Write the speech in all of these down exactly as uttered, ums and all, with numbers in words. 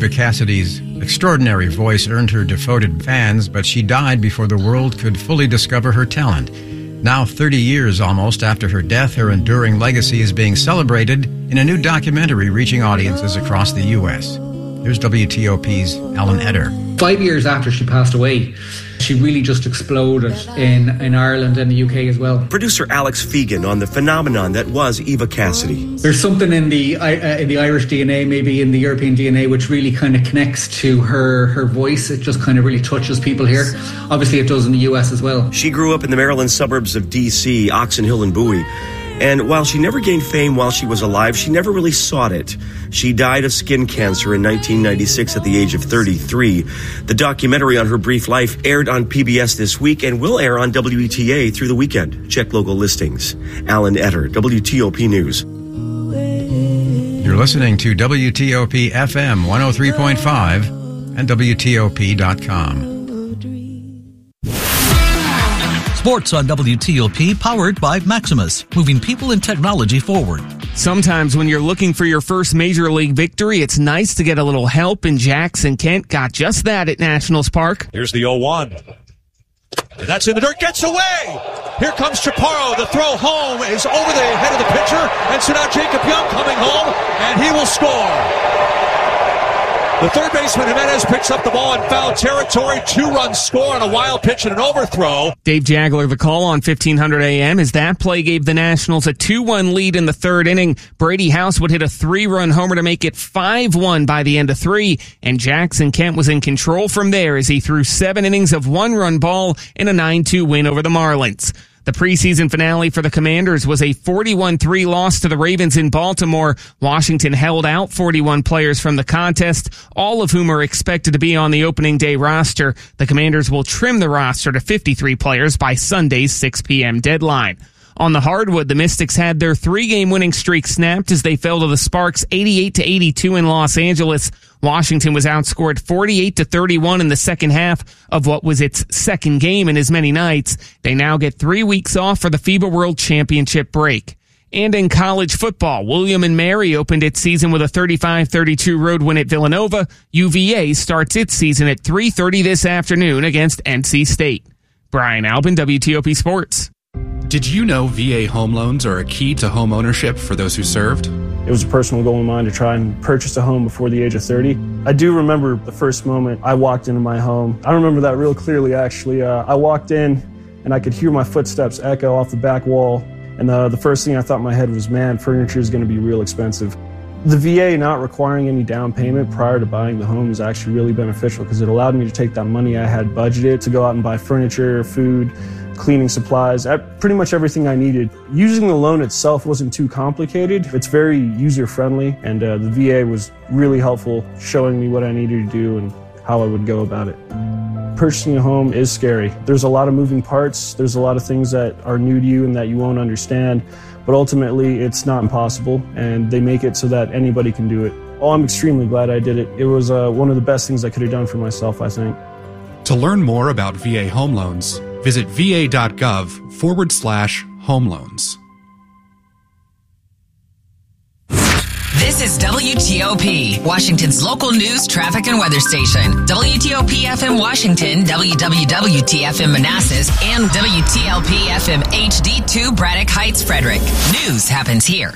Eva Cassidy's extraordinary voice earned her devoted fans, but she died before the world could fully discover her talent. Now, thirty years almost after her death, her enduring legacy is being celebrated in a new documentary reaching audiences across the U S. Here's W T O P's Alan Eder. Five years after she passed away, she really just exploded in, in Ireland and the U K as well. Producer Alex Fegan on the phenomenon that was Eva Cassidy. There's something in the uh, in the Irish D N A, maybe in the European D N A, which really kind of connects to her, her voice. It just kind of really touches people here. Obviously, it does in the U S as well. She grew up in the Maryland suburbs of D C, Oxon Hill and Bowie. And while she never gained fame while she was alive, she never really sought it. She died of skin cancer in nineteen ninety-six at the age of thirty-three. The documentary on her brief life aired on P B S this week and will air on W E T A through the weekend. Check local listings. Alan Eder, W T O P News. You're listening to W T O P F M one oh three point five and W T O P dot com. Sports on W T O P, powered by Maximus, moving people and technology forward. Sometimes when you're looking for your first major league victory, it's nice to get a little help, and Jackson Kent got just that at Nationals Park. Here's the oh one. That's in the dirt, gets away! Here comes Chaparro, the throw home is over the head of the pitcher, and so now Jacob Young coming home, and he will score. The third baseman, Jimenez, picks up the ball in foul territory. Two-run score on a wild pitch and an overthrow. Dave Jagler, the call on fifteen hundred A M, as that play gave the Nationals a two one lead in the third inning. Brady House would hit a three-run homer to make it five one by the end of three, and Jackson Kent was in control from there as he threw seven innings of one-run ball in a nine two win over the Marlins. The preseason finale for the Commanders was a forty-one three loss to the Ravens in Baltimore. Washington held out forty-one players from the contest, all of whom are expected to be on the opening day roster. The Commanders will trim the roster to fifty-three players by Sunday's six p.m. deadline. On the hardwood, the Mystics had their three-game winning streak snapped as they fell to the Sparks eighty-eight to eighty-two in Los Angeles. Washington was outscored forty-eight to thirty-one in the second half of what was its second game in as many nights. They now get three weeks off for the FIBA World Championship break. And in college football, William and Mary opened its season with a thirty-five thirty-two road win at Villanova. U V A starts its season at three thirty this afternoon against N C State. Brian Albin, W T O P Sports. Did you know V A home loans are a key to home ownership for those who served? It was a personal goal of mine to try and purchase a home before the age of thirty. I do remember the first moment I walked into my home. I remember that real clearly, actually. Uh, I walked in and I could hear my footsteps echo off the back wall. And uh, the first thing I thought in my head was, man, furniture is going to be real expensive. The V A not requiring any down payment prior to buying the home is actually really beneficial because it allowed me to take that money I had budgeted to go out and buy furniture, food, cleaning supplies, pretty much everything I needed. Using the loan itself wasn't too complicated. It's very user-friendly, and uh, the V A was really helpful showing me what I needed to do and how I would go about it. Purchasing a home is scary. There's a lot of moving parts. There's a lot of things that are new to you and that you won't understand, but ultimately it's not impossible, and they make it so that anybody can do it. Oh, I'm extremely glad I did it. It was uh, one of the best things I could have done for myself, I think. To learn more about V A home loans, visit va.gov forward slash home loans. This is W T O P, Washington's local news, traffic, and weather station. W T O P F M Washington, W W W T F M Manassas, and W T L P F M H D two Braddock Heights, Frederick. News happens here.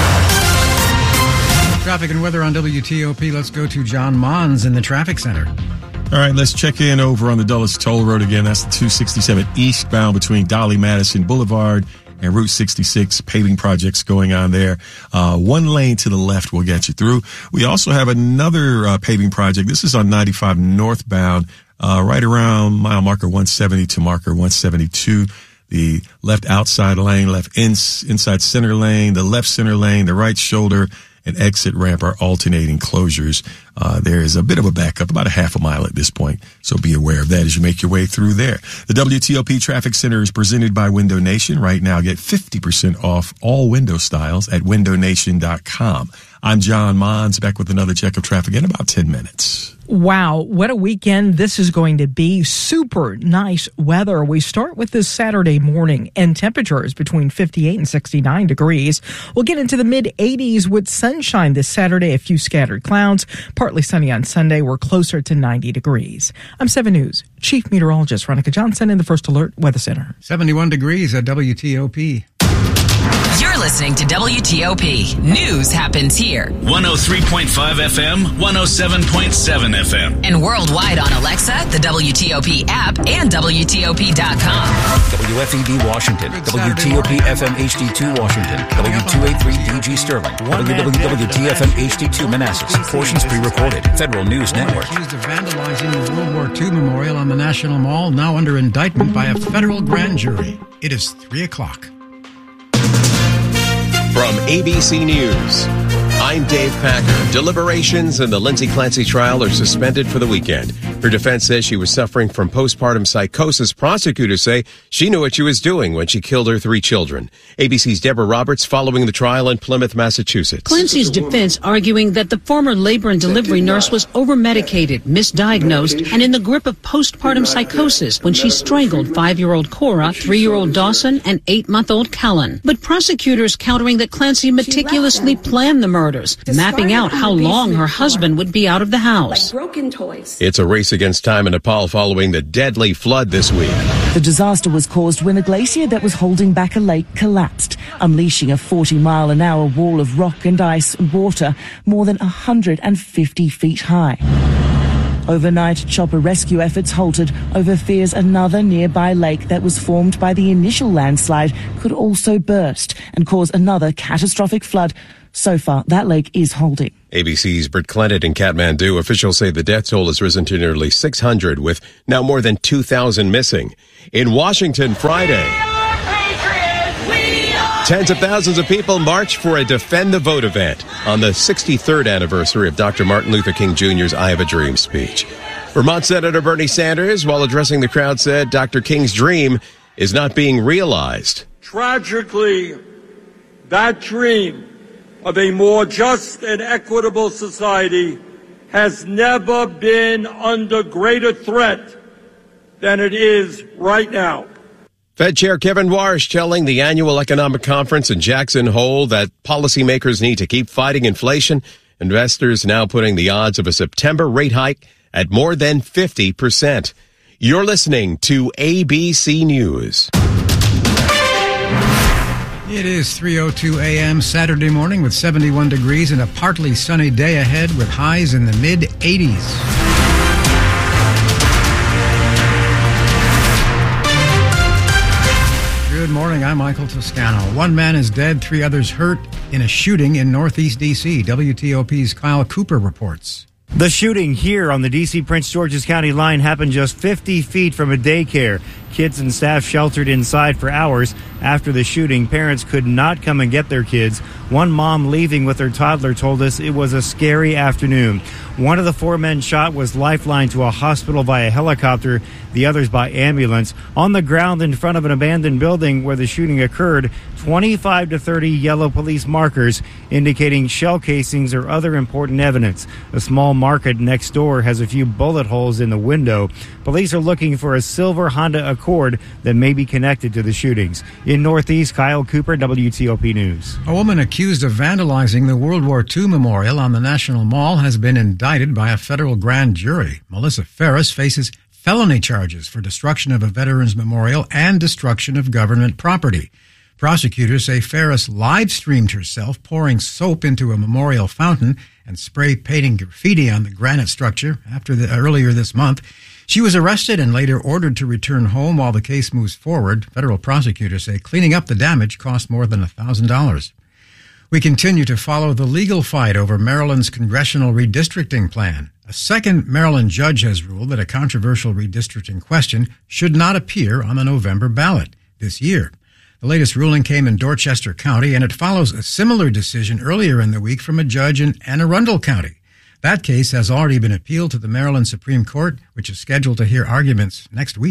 Traffic and weather on W T O P. Let's go to John Mons in the traffic center. All right, let's check in over on the Dulles Toll Road again. That's the two sixty-seven eastbound between Dolly Madison Boulevard and Route sixty-six. Paving projects going on there. Uh, one lane to the left will get you through. We also have another uh, paving project. This is on ninety-five northbound, uh, right around mile marker one seventy to marker one seventy-two. The left outside lane, left in, inside center lane, the left center lane, the right shoulder, and exit ramp are alternating closures. Uh, there is a bit of a backup, about a half a mile at this point, so be aware of that as you make your way through there. The W T O P Traffic Center is presented by Window Nation. Right now, get fifty percent off all window styles at window nation dot com. I'm John Mons, back with another check of traffic in about ten minutes. Wow, what a weekend this is going to be. Super nice weather. We start with this Saturday morning and temperatures between fifty-eight and sixty-nine degrees. We'll get into the mid eighties with sunshine this Saturday, a few scattered clouds. Partly sunny on Sunday. We're closer to ninety degrees. I'm seven News Chief Meteorologist Ronica Johnson in the First Alert Weather Center. seventy-one degrees at W T O P. You're listening to W T O P. News happens here. one oh three point five F M, one oh seven point seven F M. And worldwide on Alexa, the W T O P app, and W T O P dot com. W F E B Washington, W T O P F M H D two Washington, W two eighty-three D G Sterling, W W W T F M H D two Manassas, portions pre-recorded, Federal News Network. Accused of vandalizing the World War Two memorial on the National Mall, now under indictment by a federal grand jury. It is three o'clock. From A B C News, I'm Dave Packer. Deliberations in the Lindsay Clancy trial are suspended for the weekend. Her defense says she was suffering from postpartum psychosis. Prosecutors say she knew what she was doing when she killed her three children. A B C's Deborah Roberts following the trial in Plymouth, Massachusetts. Clancy's defense arguing that the former labor and delivery nurse was over-medicated, misdiagnosed, and in the grip of postpartum psychosis when she strangled five-year-old Cora, three-year-old Dawson, and eight-month-old Kellen. But prosecutors countering that Clancy meticulously planned the murders, mapping out how long her husband would be out of the house. Like broken toys. It's a race against time in Nepal following the deadly flood this week. The disaster was caused when a glacier that was holding back a lake collapsed, unleashing a forty mile an hour wall of rock and ice and water more than one hundred fifty feet high. Overnight, chopper rescue efforts halted over fears another nearby lake that was formed by the initial landslide could also burst and cause another catastrophic flood. So far, that lake is holding. A B C's Britt Clennet in Kathmandu. Officials say the death toll has risen to nearly six hundred, with now more than two thousand missing. In Washington, Friday, tens of thousands of people marched for a Defend the Vote event on the sixty-third anniversary of Doctor Martin Luther King Junior's I Have a Dream speech. Vermont Senator Bernie Sanders, while addressing the crowd, said Doctor King's dream is not being realized. Tragically, that dream of a more just and equitable society has never been under greater threat than it is right now. Fed Chair Kevin Warsh telling the annual economic conference in Jackson Hole that policymakers need to keep fighting inflation. Investors now putting the odds of a September rate hike at more than fifty percent. You're listening to A B C News. It is three oh two a.m. Saturday morning with seventy-one degrees and a partly sunny day ahead with highs in the mid eighties. Good morning, I'm Michael Toscano. One man is dead, three others hurt in a shooting in Northeast D C. W T O P's Kyle Cooper reports. The shooting here on the D C Prince George's County line happened just fifty feet from a daycare. Kids and staff sheltered inside for hours. After the shooting, parents could not come and get their kids. One mom leaving with her toddler told us it was a scary afternoon. One of the four men shot was lifelined to a hospital via helicopter, the others by ambulance. On the ground in front of an abandoned building where the shooting occurred, twenty-five to thirty yellow police markers indicating shell casings or other important evidence. A small market next door has a few bullet holes in the window. Police are looking for a silver Honda Accord that may be connected to the shootings. In Northeast, Kyle Cooper, W T O P News. A woman accused of vandalizing the World War Two memorial on the National Mall has been indicted by a federal grand jury. Melissa Ferris faces felony charges for destruction of a veterans memorial and destruction of government property. Prosecutors say Ferris live-streamed herself pouring soap into a memorial fountain and spray painting graffiti on the granite structure after the, earlier this month. She was arrested and later ordered to return home while the case moves forward. Federal prosecutors say cleaning up the damage cost more than one thousand dollars. We continue to follow the legal fight over Maryland's congressional redistricting plan. A second Maryland judge has ruled that a controversial redistricting question should not appear on the November ballot this year. The latest ruling came in Dorchester County, and it follows a similar decision earlier in the week from a judge in Anne Arundel County. That case has already been appealed to the Maryland Supreme Court, which is scheduled to hear arguments next week.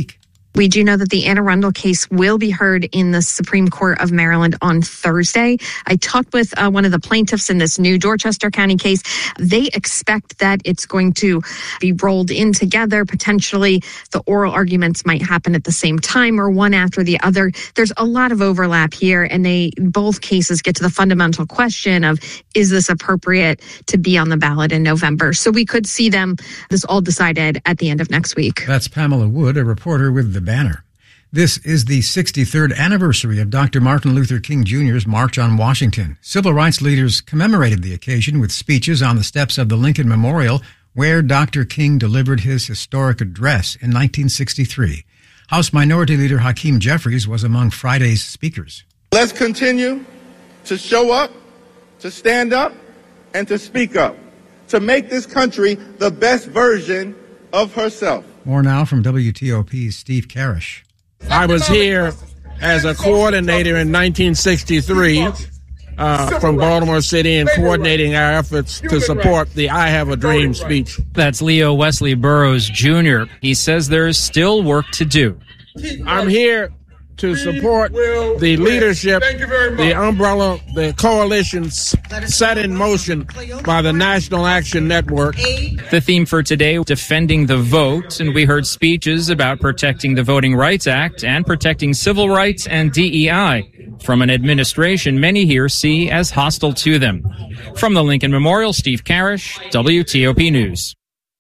We do know that the Anne Arundel case will be heard in the Supreme Court of Maryland on Thursday. I talked with uh, one of the plaintiffs in this new Dorchester County case. They expect that it's going to be rolled in together. Potentially, the oral arguments might happen at the same time or one after the other. There's a lot of overlap here, and they both cases get to the fundamental question of, is this appropriate to be on the ballot in November? So we could see them, this all decided at the end of next week. That's Pamela Wood, a reporter with The Banner. This is the sixty-third anniversary of Doctor Martin Luther King Junior's March on Washington. Civil rights leaders commemorated the occasion with speeches on the steps of the Lincoln Memorial, where Doctor King delivered his historic address in nineteen sixty-three. House Minority Leader Hakeem Jeffries was among Friday's speakers. Let's continue to show up, to stand up, and to speak up, to make this country the best version of herself. More now from W T O P's Steve Karish. I was here as a coordinator in nineteen sixty-three uh, from Baltimore City and coordinating our efforts to support the I Have a Dream speech. That's Leo Wesley Burroughs Junior He says there's still work to do. I'm here to support the leadership, the umbrella, the coalitions set in motion by the National Action Network. The theme for today, defending the vote, and we heard speeches about protecting the Voting Rights Act and protecting civil rights and D E I from an administration many here see as hostile to them. From the Lincoln Memorial, Steve Karish, W T O P News.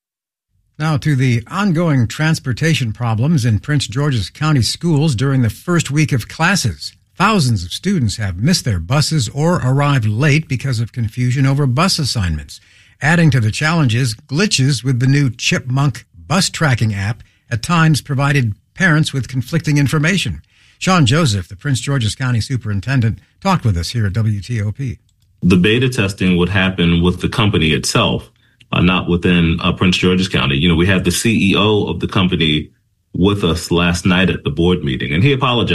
Now to the ongoing transportation problems in Prince George's County schools during the first week of classes. Thousands of students have missed their buses or arrived late because of confusion over bus assignments. Adding to the challenges, glitches with the new Chipmunk bus tracking app at times provided parents with conflicting information. Sean Joseph, the Prince George's County superintendent, talked with us here at W T O P. The beta testing would happen with the company itself. Uh, not within uh, Prince George's County. You know, we had the C E O of the company with us last night at the board meeting, and he apologized